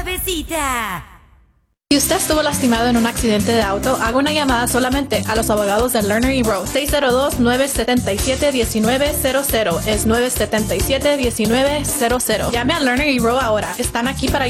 suavecita. Si usted estuvo lastimado en un accidente de auto, haga una llamada solamente a los abogados de Lerner y Rowe. 602-977-1900. Es 977-1900. Llame a Lerner y Rowe ahora. Están aquí para